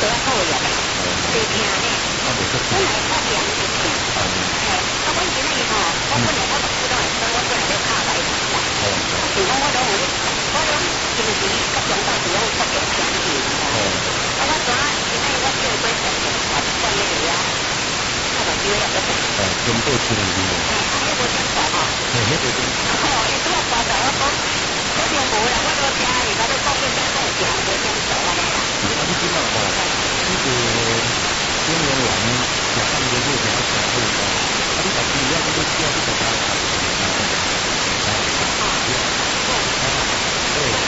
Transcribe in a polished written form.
多好呀，最惊呢。本来我惊就惊，啊，我今日吼，我本来我都不知道，我本来就卡来的啦。就讲我拢有，我拢平时甲中道是拢特别相信的。啊，我昨仔今日我做过实验，我关于个啊，我就丢了个。 中道清理的。 啊，迄无点大吼。哦，伊拄啊发财我讲，我就无啦，我都听伊甲你讲，应该讲有食无点大安尼啦。 啊，你即马吼，迄个